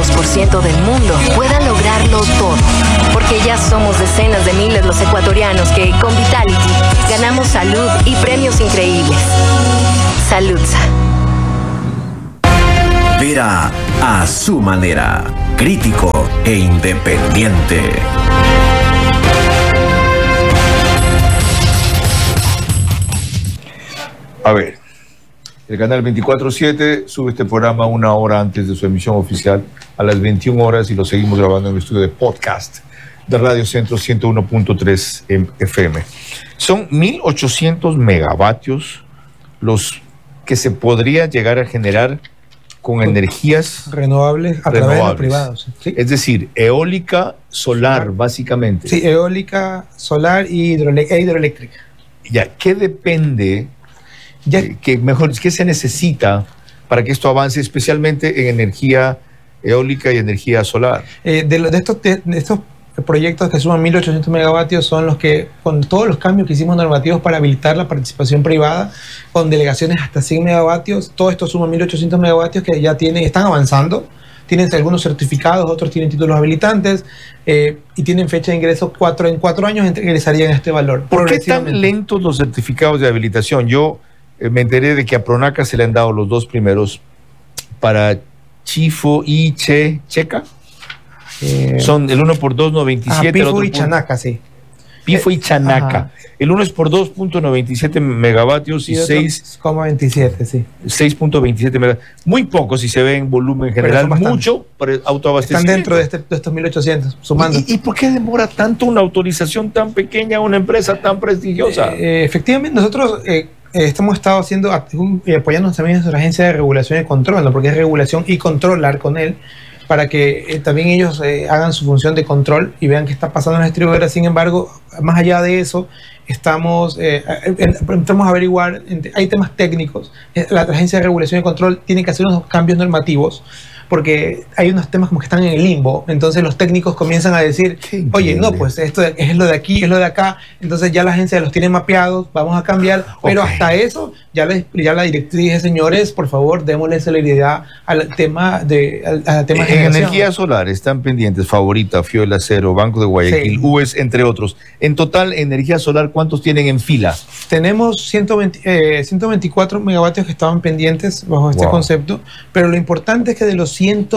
2% del mundo pueda lograrlo todo. Porque ya somos decenas de miles los ecuatorianos que, con Vitality, ganamos salud y premios increíbles. Saludza. Vera a su manera, crítico e independiente. A ver, el canal 24/7 sube este programa una hora antes de su emisión oficial a las 21 horas y lo seguimos grabando en el estudio de podcast de Radio Centro 101.3 FM. Son 1.800 megavatios los que se podría llegar a generar con energías renovables a través de los privados. ¿Sí? Es decir, eólica, solar, básicamente. Sí, eólica, solar y hidroeléctrica. Ya, ¿qué depende? ¿Qué se necesita para que esto avance, especialmente en energía eólica y energía solar? De estos proyectos que suman 1.800 megavatios son los que, con todos los cambios que hicimos normativos para habilitar la participación privada, con delegaciones hasta 100 megavatios, todo esto suma 1.800 megavatios que ya están avanzando, tienen algunos certificados, otros tienen títulos habilitantes y tienen fecha de ingreso en 4 años ingresarían a este valor. ¿Por qué tan lentos los certificados de habilitación? Yo me enteré de que a Pronaca se le han dado los 2 primeros para Chifo y Checa. Son el 1 por 2.97. Pifo y Chanaca, sí. Pifo y Chanaca. Ajá. El uno es por 2.97 megavatios y 6.27, sí. 6.27 megavatios. Muy poco si se ve en volumen general, mucho para el autoabastecimiento. Están dentro de estos 1.800, sumando. ¿Y por qué demora tanto una autorización tan pequeña a una empresa tan prestigiosa? Efectivamente, nosotros hemos estado apoyándonos también en nuestra agencia de regulación y control, ¿no? Porque es regulación y controlar con él, para que también ellos hagan su función de control y vean qué está pasando en la distribuidora. Sin embargo, más allá de eso, estamos a averiguar, hay temas técnicos. La agencia de regulación y control tiene que hacer unos cambios normativos, porque hay unos temas como que están en el limbo. Entonces los técnicos comienzan a decir, oye, no, pues esto es lo de aquí, es lo de acá. Entonces ya la agencia los tiene mapeados, vamos a cambiar. Pero hasta eso, ya la directriz dice, señores, por favor, démosle celeridad al tema de energía solar están pendientes Favorita, Fiola Acero, Banco de Guayaquil, UES, entre otros. En total, energía solar, ¿cuántos tienen en fila? Tenemos 124 megavatios que estaban pendientes bajo este concepto, pero lo importante es que de los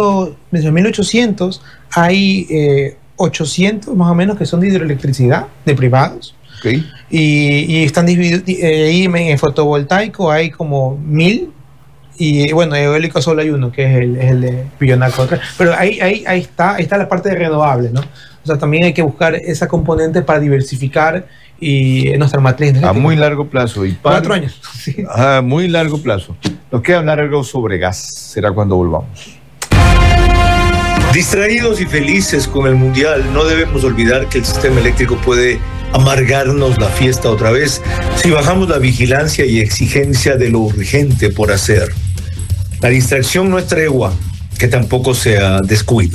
1.800 hay 800 más o menos que son de hidroelectricidad, de privados. Okay. Y están divididos, ahí en fotovoltaico hay como 1.000, y bueno, eólico solo hay uno, que es el de Pillonaco. Pero ahí está la parte de renovables, ¿no? O sea, también hay que buscar esa componente para diversificar y nuestra matriz. A muy largo plazo. 4 años. Sí. A muy largo plazo. Nos queda hablar algo sobre gas. Será cuando volvamos. Distraídos y felices con el Mundial, no debemos olvidar que el sistema eléctrico puede amargarnos la fiesta otra vez si bajamos la vigilancia y exigencia de lo urgente por hacer. La distracción no es tregua, que tampoco sea descuido.